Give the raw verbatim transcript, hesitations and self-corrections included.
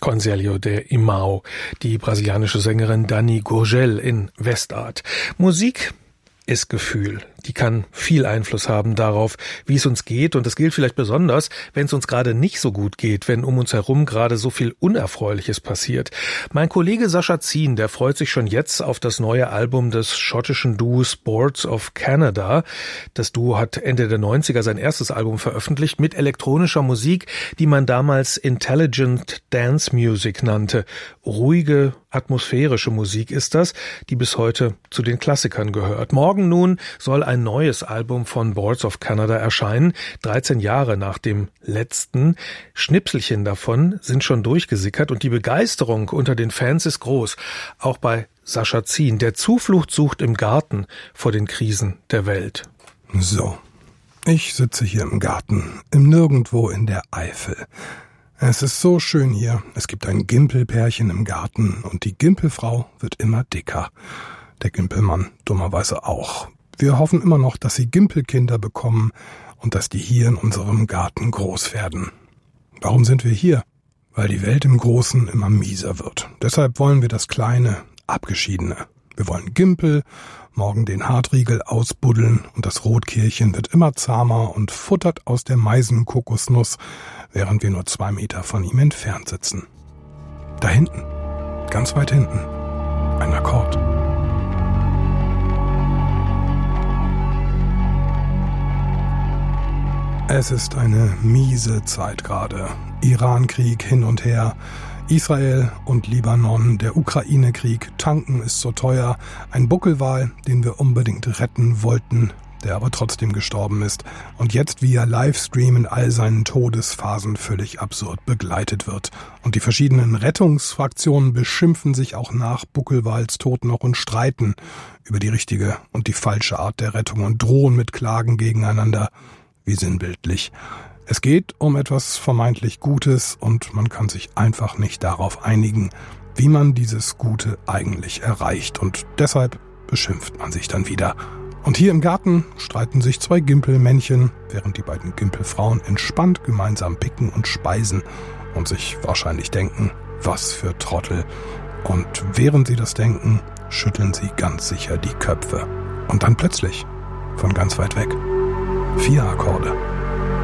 Conselho de Imao, die brasilianische Sängerin Dani Gurgel in Westart. Musik ist Gefühl. Die kann viel Einfluss haben darauf, wie es uns geht. Und das gilt vielleicht besonders, wenn es uns gerade nicht so gut geht, wenn um uns herum gerade so viel Unerfreuliches passiert. Mein Kollege Sascha Zien, der freut sich schon jetzt auf das neue Album des schottischen Duos Boards of Canada. Das Duo hat Ende der neunziger sein erstes Album veröffentlicht mit elektronischer Musik, die man damals Intelligent Dance Music nannte. Ruhige, atmosphärische Musik ist das, die bis heute zu den Klassikern gehört. Morgen nun soll ein neues Album von Boards of Canada erscheinen, dreizehn Jahre nach dem letzten. Schnipselchen davon sind schon durchgesickert und die Begeisterung unter den Fans ist groß, auch bei Sascha Zien, der Zuflucht sucht im Garten vor den Krisen der Welt. So, ich sitze hier im Garten, im Nirgendwo in der Eifel. Es ist so schön hier. Es gibt ein Gimpelpärchen im Garten und die Gimpelfrau wird immer dicker. Der Gimpelmann dummerweise auch. Wir hoffen immer noch, dass sie Gimpelkinder bekommen und dass die hier in unserem Garten groß werden. Warum sind wir hier? Weil die Welt im Großen immer mieser wird. Deshalb wollen wir das Kleine, Abgeschiedene. Wir wollen Gimpel, morgen den Hartriegel ausbuddeln und das Rotkehlchen wird immer zahmer und futtert aus der Meisenkokosnuss, während wir nur zwei Meter von ihm entfernt sitzen. Da hinten, ganz weit hinten, ein Akkord. Es ist eine miese Zeit gerade. Irankrieg hin und her, Israel und Libanon, der Ukraine-Krieg, tanken ist so teuer, ein Buckelwal, den wir unbedingt retten wollten, der aber trotzdem gestorben ist und jetzt via Livestream in all seinen Todesphasen völlig absurd begleitet wird. Und die verschiedenen Rettungsfraktionen beschimpfen sich auch nach Buckelwals Tod noch und streiten über die richtige und die falsche Art der Rettung und drohen mit Klagen gegeneinander. Wie sinnbildlich. Es geht um etwas vermeintlich Gutes und man kann sich einfach nicht darauf einigen, wie man dieses Gute eigentlich erreicht. Und deshalb beschimpft man sich dann wieder. Und hier im Garten streiten sich zwei Gimpelmännchen, während die beiden Gimpelfrauen entspannt gemeinsam picken und speisen und sich wahrscheinlich denken, was für Trottel. Und während sie das denken, schütteln sie ganz sicher die Köpfe. Und dann plötzlich, von ganz weit weg, vier Akkorde.